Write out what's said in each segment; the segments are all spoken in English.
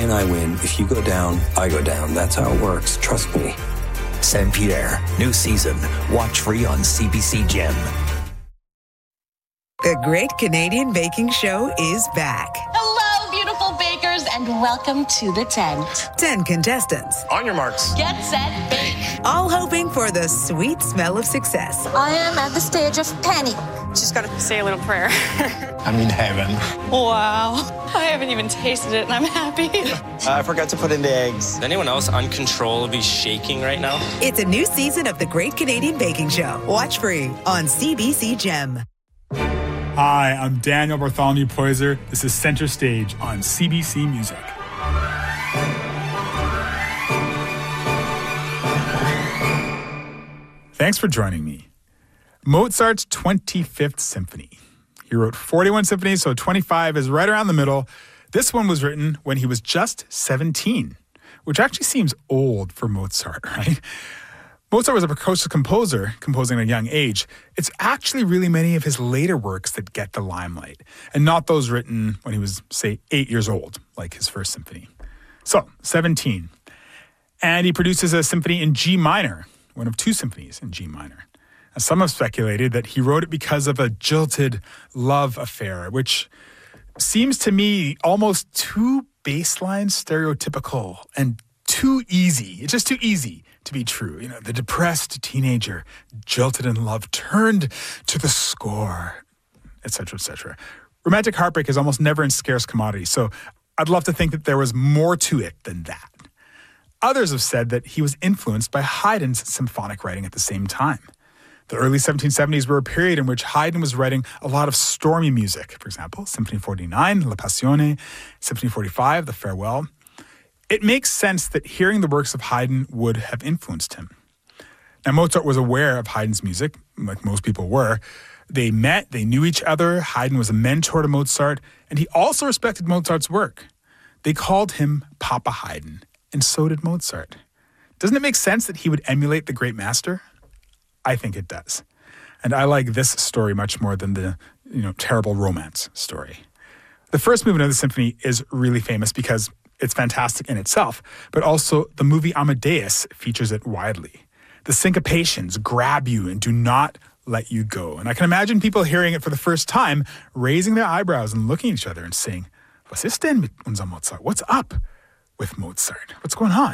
win, I win. If you go down, I go down. That's how it works. Trust me. Saint Pierre, new season. Watch free on CBC Gem. The Great Canadian Baking Show is back. Hello, beautiful bakers, and welcome to the tent. 10 contestants. On your marks. Get set, bake. All hoping for the sweet smell of success. I am at the stage of panic. Just got to say a little prayer. I'm in heaven. Wow. I haven't even tasted it, and I'm happy. I forgot to put in the eggs. Is anyone else uncontrollably shaking right now? It's a new season of The Great Canadian Baking Show. Watch free on CBC Gem. Hi, I'm Daniel Bartholomew Poyser. This is Center Stage on CBC Music. Thanks for joining me. Mozart's 25th Symphony. He wrote 41 symphonies, so 25 is right around the middle. This one was written when he was just 17, which actually seems old for Mozart, right? Mozart was a precocious composer, composing at a young age. It's actually really many of his later works that get the limelight, and not those written when he was, say, 8 years old, like his first symphony. So, 17. And he produces a symphony in G minor, one of two symphonies in G minor. Now, some have speculated that he wrote it because of a jilted love affair, which seems to me almost too baseline stereotypical and too easy. It's just too easy to be true. You know, the depressed teenager, jilted in love, turned to the score, etc., etc. Romantic heartbreak is almost never in scarce commodity, so I'd love to think that there was more to it than that. Others have said that he was influenced by Haydn's symphonic writing at the same time. The early 1770s were a period in which Haydn was writing a lot of stormy music. For example, Symphony 49, La Passione, Symphony 45, The Farewell. It makes sense that hearing the works of Haydn would have influenced him. Now, Mozart was aware of Haydn's music, like most people were. They met, they knew each other. Haydn was a mentor to Mozart, and he also respected Mozart's work. They called him Papa Haydn, and so did Mozart. Doesn't it make sense that he would emulate the great master? I think it does. And I like this story much more than the, terrible romance story. The first movement of the symphony is really famous because it's fantastic in itself, but also the movie Amadeus features it widely. The syncopations grab you and do not let you go. And I can imagine people hearing it for the first time, raising their eyebrows and looking at each other and saying, "Was ist denn mit unserem Mozart? What's up with Mozart? What's going on?"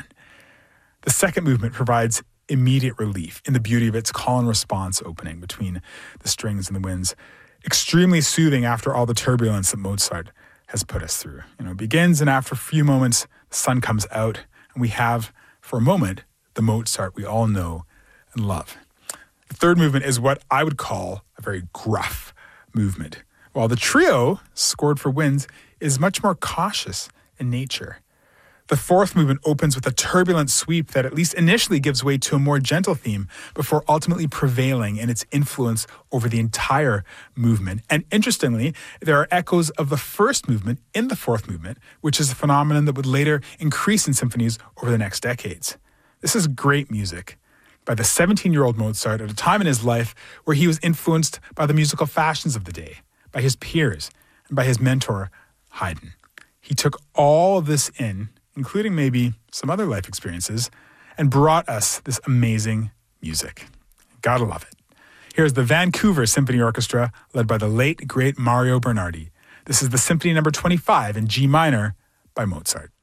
The second movement provides immediate relief in the beauty of its call and response opening between the strings and the winds. Extremely soothing after all the turbulence that Mozart has put us through. It begins, and after a few moments, the sun comes out, and we have, for a moment, the Mozart we all know and love. The third movement is what I would call a very gruff movement, while the trio, scored for winds, is much more cautious in nature. The fourth movement opens with a turbulent sweep that at least initially gives way to a more gentle theme before ultimately prevailing in its influence over the entire movement. And interestingly, there are echoes of the first movement in the fourth movement, which is a phenomenon that would later increase in symphonies over the next decades. This is great music by the 17-year-old Mozart at a time in his life where he was influenced by the musical fashions of the day, by his peers, and by his mentor, Haydn. He took all of this in, including maybe some other life experiences, and brought us this amazing music. Gotta love it. Here's the Vancouver Symphony Orchestra, led by the late, great Mario Bernardi. This is the Symphony number 25 in G minor by Mozart.